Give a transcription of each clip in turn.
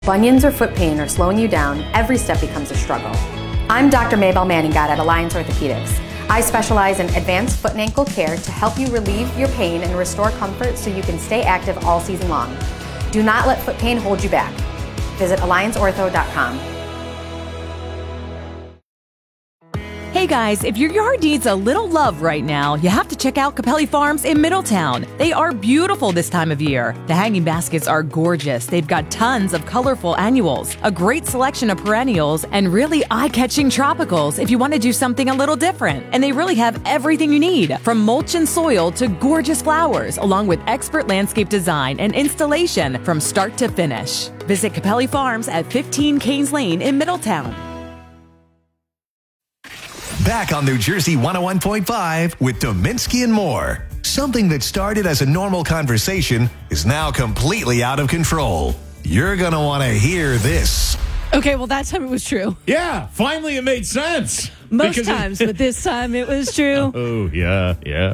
Bunions or foot pain are slowing you down, every step becomes a struggle. I'm Dr. Maybelle Manningat at Alliance Orthopedics. I specialize in advanced foot and ankle care to help you relieve your pain and restore comfort so you can stay active all season long. Do not let foot pain hold you back. Visit allianceortho.com. Hey guys, if your yard needs a little love right now, you have to check out Capelli Farms in Middletown. They are beautiful this time of year. The hanging baskets are gorgeous. They've got tons of colorful annuals, a great selection of perennials, and really eye-catching tropicals if you want to do something a little different. And they really have everything you need, from mulch and soil to gorgeous flowers, along with expert landscape design and installation from start to finish. Visit Capelli Farms at 15 Canes Lane in Middletown. Back on New Jersey 101.5 with Dominski and more. Something that started as a normal conversation is now completely out of control. You're going to want to hear this. Okay, well, that time it was true. Yeah, finally it made sense. Most times, but this time it was true. Oh, yeah.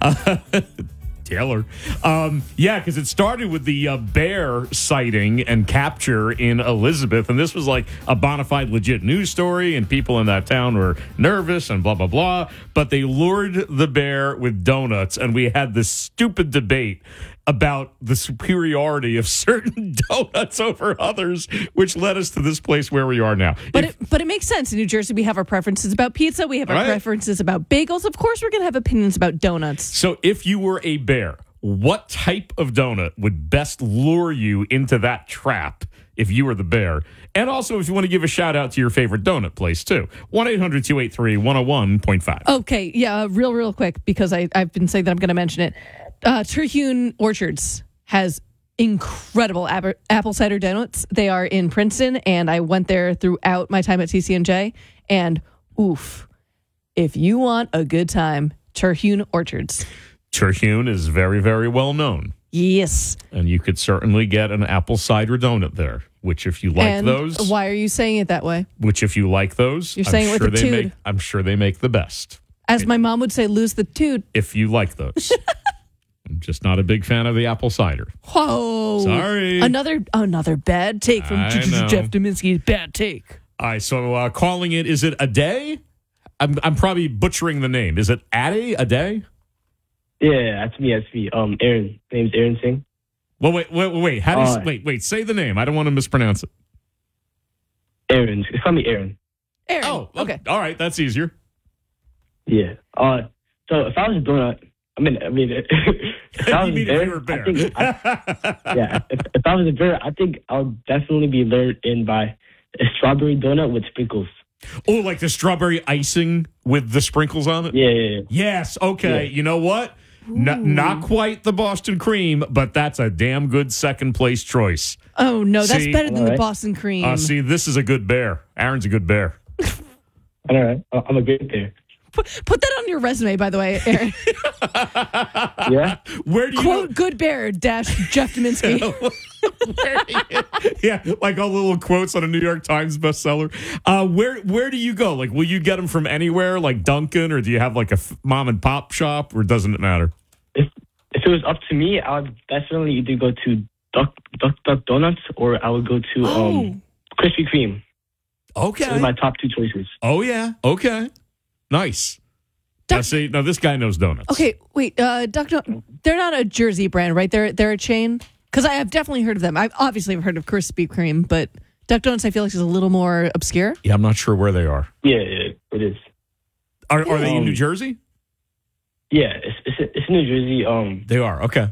Taylor. Yeah, because it started with the bear sighting and capture in Elizabeth, and this was like a bona fide legit news story, and people in that town were nervous and blah, blah, blah, but they lured the bear with donuts, and we had this stupid debate about the superiority of certain donuts over others, which led us to this place where we are now. But it makes sense. In New Jersey, we have our preferences about pizza. We have our preferences about bagels. Of course, we're going to have opinions about donuts. So if you were a bear, what type of donut would best lure you into that trap if you were the bear? And also, if you want to give a shout out to your favorite donut place, too. 1-800-283-101.5. Okay, yeah, real quick, because I've been saying that I'm going to mention it. Terhune Orchards has incredible apple cider donuts. They are in Princeton, and I went there throughout my time at TCNJ. And oof, if you want a good time, Terhune Orchards. Terhune is very, very well known. Yes. And you could certainly get an apple cider donut there, which if you like those. Why are you saying it that way? Which if you like those, you're saying it with a toot. I'm sure they make the best. As my mom would say, lose the toot. If you like those. I'm just not a big fan of the apple cider. Whoa. Sorry. Another bad take from Jeff Dominski's bad take. All right, so calling it, is it a day? I'm probably butchering the name. Is it a day? Yeah, that's me. Aaron. Name's Aaron Singh. Well, wait. How do you wait? Say the name. I don't want to mispronounce it. Aaron. Call me Aaron. Aaron. Oh, okay. All right, that's easier. Yeah. So if I was a donut, if I was a bear, if I was a bear, I think I would definitely be lured in by a strawberry donut with sprinkles. Oh, like the strawberry icing with the sprinkles on it? Yeah. Yes. Okay. Yeah. You know what? Not quite the Boston cream, but that's a damn good second place choice. Oh, no, that's better than the Boston cream. See, this is a good bear. Aaron's a good bear. All right. I'm a good bear. Put that on your resume, by the way, Aaron. Yeah. Where do you quote good bear Jeff Dominski? Yeah, like all the little quotes on a New York Times bestseller. Where do you go? Like, will you get them from anywhere, like Dunkin', or do you have like a mom and pop shop, or doesn't it matter? If it was up to me, I would definitely either go to Duck Donuts or I would go to Krispy Kreme. Okay, those are my top two choices. Oh yeah. Okay. Nice. Now this guy knows donuts. Okay, wait. Duck Donuts, they're not a Jersey brand, right? They're a chain? Because I have definitely heard of them. I've obviously heard of Krispy Kreme, but Duck Donuts I feel like is a little more obscure. Yeah, I'm not sure where they are. Yeah, it is. Are they in New Jersey? Yeah, it's in New Jersey. They are. Okay.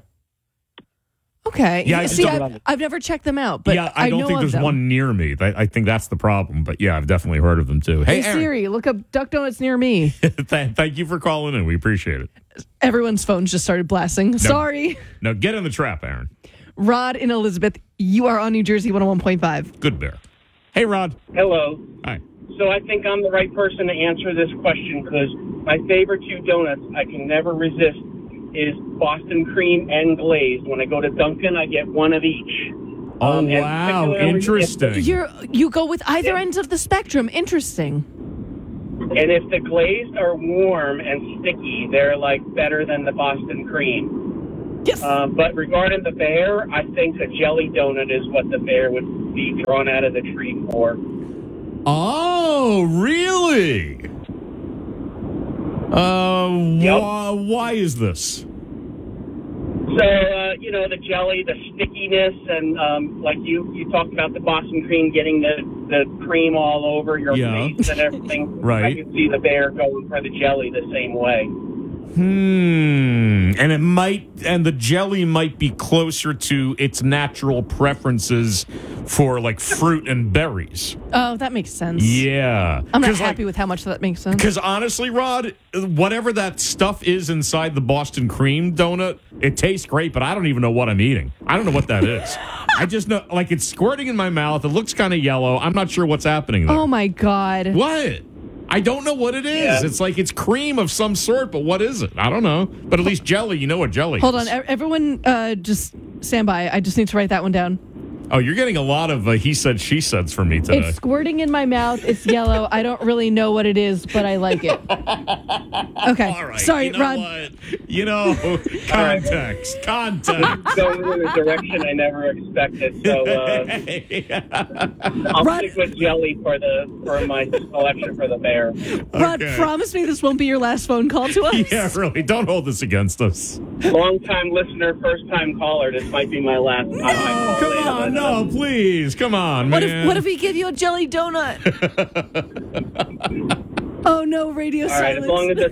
Okay. Yeah, I've never checked them out, but yeah, I don't know think there's one near me. I think that's the problem. But yeah, I've definitely heard of them too. Hey Siri, look up Duck Donuts near me. Thank you for calling in. We appreciate it. Everyone's phones just started blasting. Sorry. No, get in the trap, Aaron. Rod in Elizabeth, you are on New Jersey 101.5. Good bear. Hey, Rod. Hello. Hi. So I think I'm the right person to answer this question because my favorite two donuts I can never resist is Boston cream and glazed. When I go to Dunkin', I get one of each. Oh, wow. Interesting. You go with either ends of the spectrum. Interesting. And if the glazed are warm and sticky, they're like better than the Boston cream. Yes. But regarding the bear, I think a jelly donut is what the bear would be drawn out of the tree for. Oh, really? Why is this? So, the jelly, the stickiness, and like you talked about the Boston cream getting the cream all over your face and everything. Right. I can see the bear going for the jelly the same way. And the jelly might be closer to its natural preferences for like fruit and berries. Oh, that makes sense. Yeah. I'm not happy with how much that makes sense. Because honestly, Rod, whatever that stuff is inside the Boston cream donut, it tastes great, but I don't even know what I'm eating. I don't know what that is. I just know, like, it's squirting in my mouth. It looks kind of yellow. I'm not sure what's happening there. Oh, my God. What? I don't know what it is. Yeah. It's like it's cream of some sort, but what is it? I don't know. But at least jelly, you know what jelly is. Hold on. Everyone just stand by. I just need to write that one down. Oh, you're getting a lot of he said, she said's from me today. It's squirting in my mouth. It's yellow. I don't really know what it is, but I like it. Okay. All right. Sorry, you know Rod. What? Context. Going in a direction I never expected. So I'll stick with jelly for my selection for the bear. Rod, promise me this won't be your last phone call to us. Yeah, really. Don't hold this against us. Long-time listener, first-time caller. This might be my last time I call. Come on, no, please. Come on, man. What if we give you a jelly donut? Oh, no, radio silence. All right,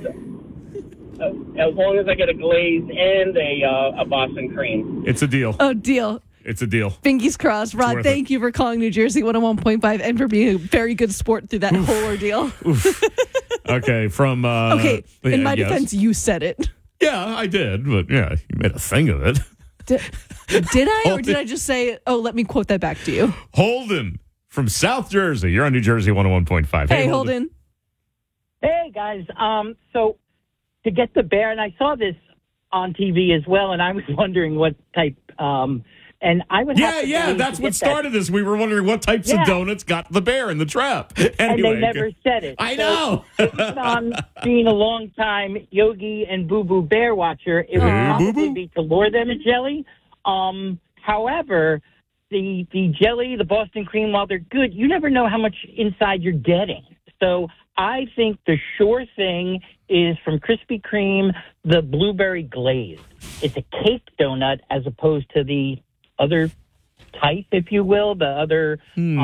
as long as I get a glaze and a Boston cream. It's a deal. Oh, deal. It's a deal. Fingers crossed. Rod, thank you for calling New Jersey 101.5 and for being a very good sport through that whole ordeal. Okay, from... in my defense, you said it. Yeah, I did, but yeah, you made a thing of it. Did I, or did I just say, let me quote that back to you? Holden from South Jersey. You're on New Jersey 101.5. Hey, Holden. Hey, guys. So to get the bear, and I saw this on TV as well, and I was wondering what type, and I would that's what started this. We were wondering what types of donuts got the bear in the trap. Anyway, and they never said it. I know. On being a long-time Yogi and Boo Boo bear watcher, it would probably be to lure them in jelly. However, the jelly, the Boston cream, while they're good, you never know how much inside you're getting. So I think the sure thing is from Krispy Kreme, the blueberry glaze. It's a cake donut as opposed to the other type, if you will, the other,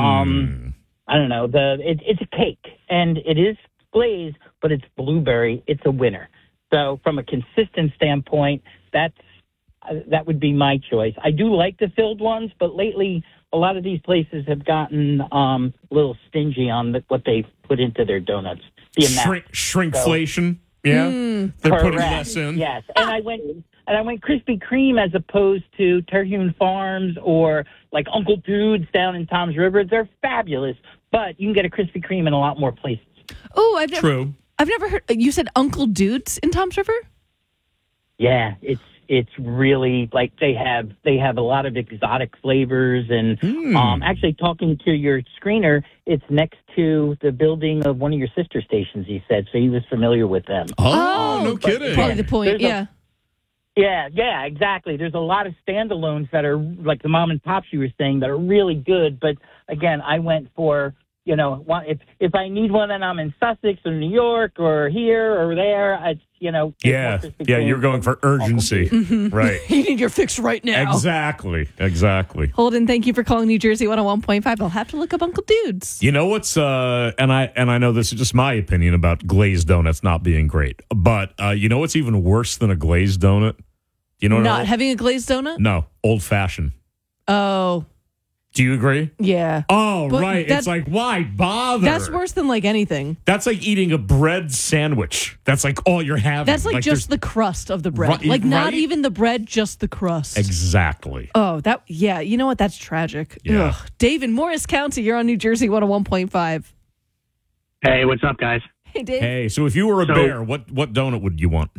I don't know, it's a cake, and it is glazed, but it's blueberry. It's a winner. So from a consistent standpoint, that would be my choice. I do like the filled ones, but lately a lot of these places have gotten a little stingy on what they put into their donuts. The amount. Shrinkflation. Yeah, they're correct. putting less in. Yes, and I went Krispy Kreme as opposed to Terhune Farms or like Uncle Dude's down in Tom's River. They're fabulous, but you can get a Krispy Kreme in a lot more places. Oh, I've never heard. You said Uncle Dude's in Tom's River? Yeah, it's really like they have a lot of exotic flavors, and actually talking to your screener, it's next to the building of one of your sister stations, he said, so he was familiar with them. Oh, no kidding. Probably the point, yeah. Yeah, exactly. There's a lot of standalones that are like the mom and pops you were saying that are really good, but again, I went for, if I need one and I'm in Sussex or New York or here or there, you're going for urgency. Right. You need your fix right now. Exactly. Holden, thank you for calling New Jersey 101.5. I'll have to look up Uncle Dude's. You know what's and I know this is just my opinion about glazed donuts not being great, but you know what's even worse than a glazed donut? You know, not having a glazed donut? No, old fashioned. Oh. Do you agree? Yeah. Oh, but right. It's like, why bother? That's worse than like anything. That's like eating a bread sandwich. That's like all you're having. That's like just the crust of the bread. Not even the bread, just the crust. Exactly. Oh, you know what? That's tragic. Yeah. Ugh. Dave in Morris County, you're on New Jersey 101.5. Hey, what's up, guys? Hey, Dave. Hey, so if you were a bear, what donut would you want?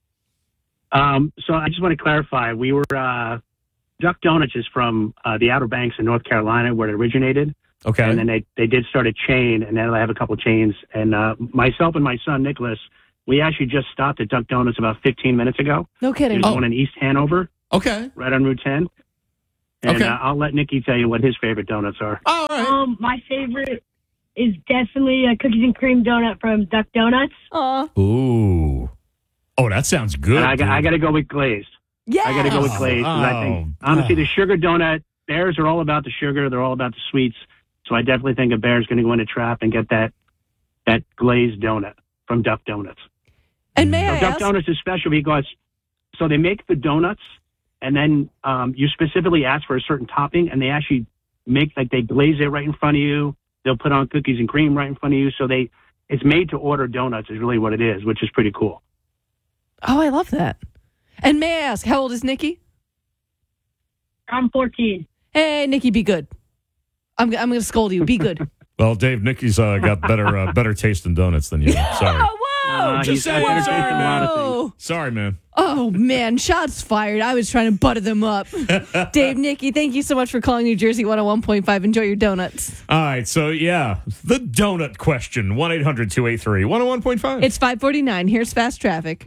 So I just want to clarify. We were... Duck Donuts is from the Outer Banks in North Carolina, where it originated. Okay. And then they did start a chain, and now they have a couple of chains. And myself and my son, Nicholas, we actually just stopped at Duck Donuts about 15 minutes ago. No kidding. There's one in East Hanover. Okay. right on Route 10. And Okay. I'll let Nikki tell you what his favorite donuts are. All right. My favorite is definitely a cookies and cream donut from Duck Donuts. Ooh. Oh, that sounds good. And I got to go with glazed. Yeah. I got to go with glazed. 'Cause I think, honestly, the sugar donut, bears are all about the sugar. They're all about the sweets. So I definitely think a bear's going to go in a trap and get that glazed donut from Duck Donuts. And may I Duck ask? Donuts is special because so they make the donuts, and then you specifically ask for a certain topping, and they actually they glaze it right in front of you. They'll put on cookies and cream right in front of you. So it's made to order donuts is really what it is, which is pretty cool. Oh, I love that. And may I ask, how old is Nikki? I'm 14. Hey, Nikki, be good. I'm going to scold you. Be good. Well, Dave, Nikki's got better taste in donuts than you. Sorry. Oh, whoa. Just saying. I've Sorry, tasted a lot of Whoa. things. Sorry, man. Oh, man. Shots fired. I was trying to butter them up. Dave, Nikki, thank you so much for calling New Jersey 101.5. Enjoy your donuts. All right. So, yeah, the donut question. 1-800-283-101.5. It's 5:49. Here's fast traffic.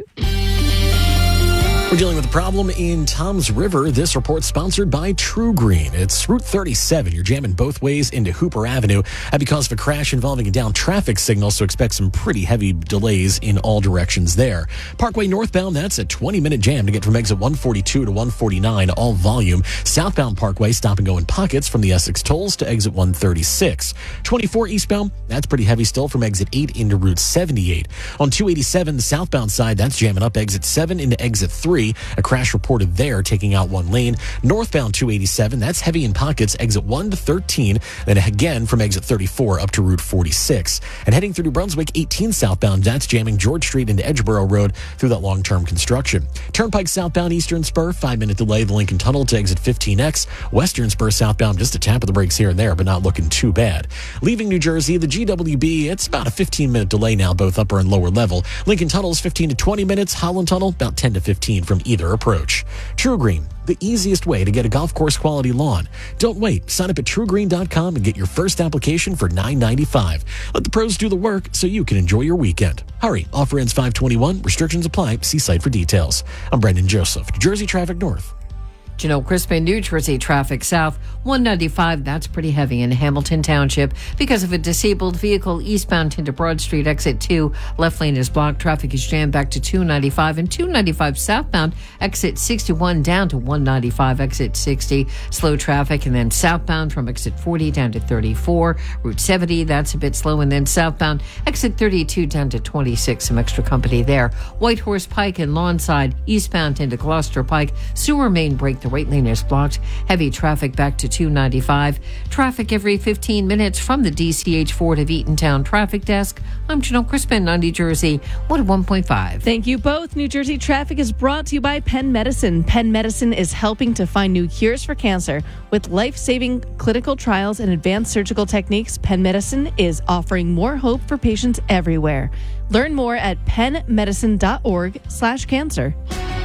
We're dealing with a problem in Toms River. This report sponsored by True Green. It's Route 37. You're jamming both ways into Hooper Avenue because of a crash involving a down traffic signal, so expect some pretty heavy delays in all directions there. Parkway northbound, that's a 20-minute jam to get from exit 142 to 149, all volume. Southbound Parkway, stop and go in pockets from the Essex tolls to exit 136. 24 eastbound, that's pretty heavy still from exit 8 into Route 78. On 287, the southbound side, that's jamming up exit 7 into exit 3. A crash reported there, taking out one lane. Northbound 287, that's heavy in pockets, exit 1 to 13, then again from exit 34 up to Route 46. And heading through New Brunswick, 18 southbound, that's jamming George Street into Edgeboro Road through that long-term construction. Turnpike southbound Eastern Spur, 5-minute delay, the Lincoln Tunnel to exit 15X. Western Spur southbound, just a tap of the brakes here and there, but not looking too bad. Leaving New Jersey, the GWB, it's about a 15-minute delay now, both upper and lower level. Lincoln Tunnel is 15 to 20 minutes. Holland Tunnel, about 10 to 15 from either approach. True Green, the easiest way to get a golf course quality lawn. Don't wait. Sign up at truegreen.com and get your first application for $9.95. Let the pros do the work so you can enjoy your weekend. Hurry. Offer ends 5/21. Restrictions apply. See site for details. I'm Brendan Joseph, New Jersey Traffic North. Janelle Crispin, New Jersey traffic south, 195, that's pretty heavy in Hamilton Township because of a disabled vehicle eastbound into Broad Street, exit 2. Left lane is blocked. Traffic is jammed back to 295 and 295 southbound, exit 61 down to 195, exit 60. Slow traffic, and then southbound from exit 40 down to 34. Route 70, that's a bit slow, and then southbound, exit 32 down to 26. Some extra company there. Whitehorse Pike and Lawnside, eastbound into Gloucester Pike. Sewer main break. The right lane is blocked. Heavy traffic back to 295. Traffic every 15 minutes from the DCH Ford of Eatontown traffic desk. I'm Janelle Crispin on New Jersey 101.5. Thank you both. New Jersey Traffic is brought to you by Penn Medicine. Penn Medicine is helping to find new cures for cancer. With life-saving clinical trials and advanced surgical techniques, Penn Medicine is offering more hope for patients everywhere. Learn more at pennmedicine.org/cancer.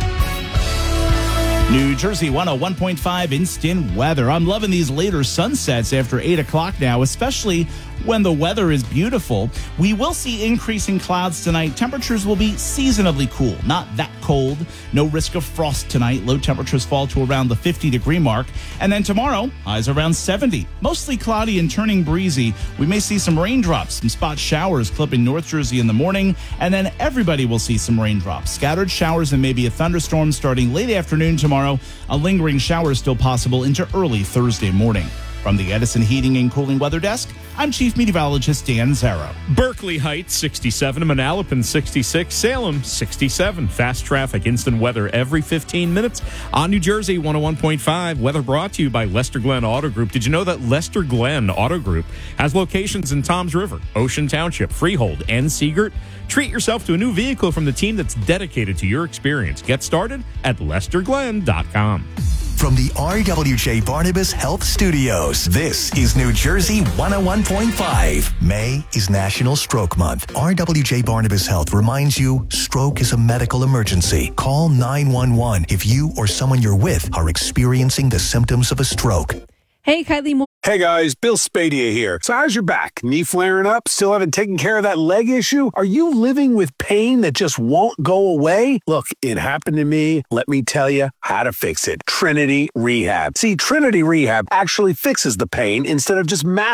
New Jersey 101.5 instant weather. I'm loving these later sunsets after 8 o'clock now, especially when the weather is beautiful. We will see increasing clouds tonight. Temperatures will be seasonably cool, not that cold. No risk of frost tonight. Low temperatures fall to around the 50-degree mark. And then tomorrow, highs around 70. Mostly cloudy and turning breezy. We may see some raindrops, some spot showers clipping North Jersey in the morning, and then everybody will see some raindrops. Scattered showers and maybe a thunderstorm starting late afternoon tomorrow. A lingering shower is still possible into early Thursday morning. From the Edison Heating and Cooling Weather Desk, I'm Chief Meteorologist Dan Zarrow. Berkeley Heights, 67. Manalapan, 66. Salem, 67. Fast traffic, instant weather every 15 minutes. On New Jersey 101.5. Weather brought to you by Lester Glenn Auto Group. Did you know that Lester Glenn Auto Group has locations in Toms River, Ocean Township, Freehold, and Seagirt? Treat yourself to a new vehicle from the team that's dedicated to your experience. Get started at lesterglenn.com. From the RWJ Barnabas Health Studios, this is New Jersey 101.5. May is National Stroke Month. RWJ Barnabas Health reminds you stroke is a medical emergency. Call 911 if you or someone you're with are experiencing the symptoms of a stroke. Hey, Kylie Moore. Hey guys, Bill Spadia here. So how's your back? Knee flaring up? Still haven't taken care of that leg issue? Are you living with pain that just won't go away? Look, it happened to me. Let me tell you how to fix it. Trinity Rehab. See, Trinity Rehab actually fixes the pain instead of just